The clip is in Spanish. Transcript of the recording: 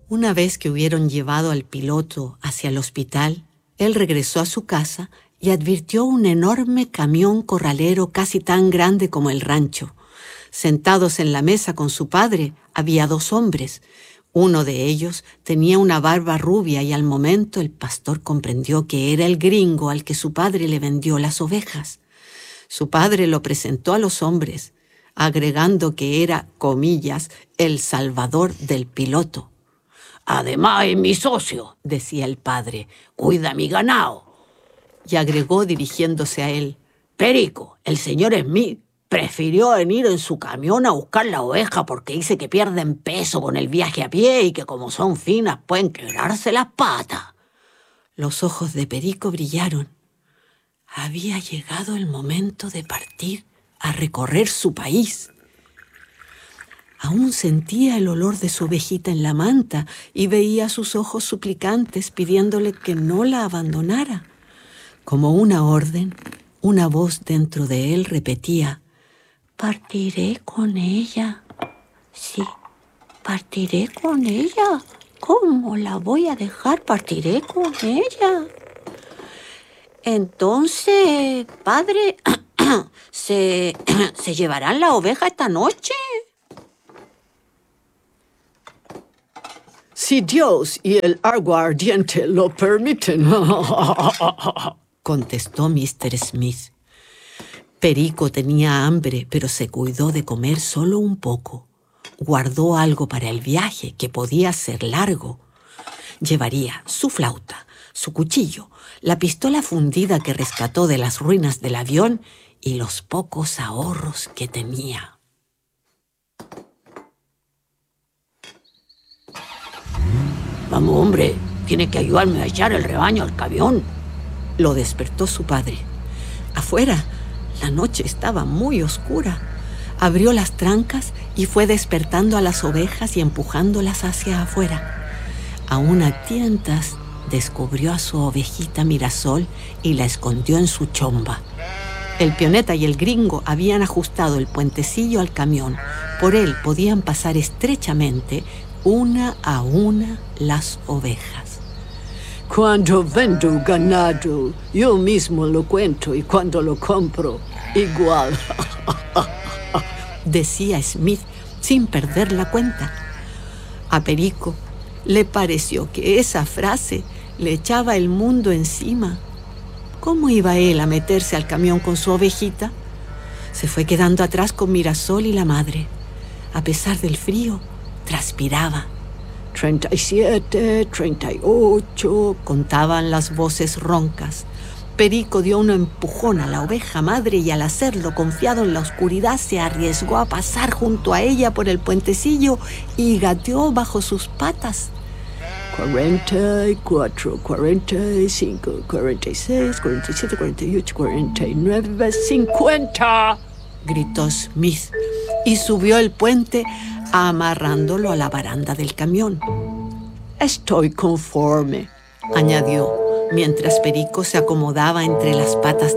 Una vez que hubieron llevado al piloto hacia el hospital, él regresó a su casa y advirtió un enorme camión corralero casi tan grande como el rancho. Sentados en la mesa con su padre, había 2 hombres. Uno de ellos tenía una barba rubia y al momento el pastor comprendió que era el gringo al que su padre le vendió las ovejas. Su padre lo presentó a los hombres, agregando que era, comillas, el salvador del piloto. «Además es mi socio», decía el padre, «cuida mi ganado». Y agregó dirigiéndose a él, «Perico, el señor Smith prefirió venir en su camión a buscar la oveja porque dice que pierden peso con el viaje a pie y que como son finas pueden quebrarse las patas». Los ojos de Perico brillaron. Había llegado el momento de partir a recorrer su país. Aún sentía el olor de su ovejita en la manta y veía sus ojos suplicantes pidiéndole que no la abandonara. Como una orden, una voz dentro de él repetía, «Partiré con ella. Sí, partiré con ella. ¿Cómo la voy a dejar? Partiré con ella». Entonces, padre, ¿se llevarán la oveja esta noche? Si Dios y el aguardiente lo permiten, contestó Mr. Smith. Perico tenía hambre, pero se cuidó de comer solo un poco. Guardó algo para el viaje, que podía ser largo. Llevaría su flauta, su cuchillo, la pistola fundida que rescató de las ruinas del avión y los pocos ahorros que tenía. «Vamos, hombre, tiene que ayudarme a echar el rebaño al camión». Lo despertó su padre. Afuera, la noche estaba muy oscura. Abrió las trancas y fue despertando a las ovejas y empujándolas hacia afuera. Aún a tientas, descubrió a su ovejita Mirasol y la escondió en su chomba. El pioneta y el gringo habían ajustado el puentecillo al camión. Por él podían pasar estrechamente, una a una, las ovejas. Cuando vendo ganado, yo mismo lo cuento y cuando lo compro, igual. Decía Smith sin perder la cuenta. A Perico le pareció que esa frase le echaba el mundo encima. ¿Cómo iba él a meterse al camión con su ovejita? Se fue quedando atrás con Mirasol y la madre. A pesar del frío, transpiraba. 37, 38, contaban las voces roncas. Perico dio un empujón a la oveja madre y al hacerlo, confiado en la oscuridad, se arriesgó a pasar junto a ella por el puentecillo y gateó bajo sus patas. 44, 45, 46, 47, 48, 49, 50. Gritó Smith y subió el puente amarrándolo a la baranda del camión. Estoy conforme, añadió, mientras Perico se acomodaba entre las patas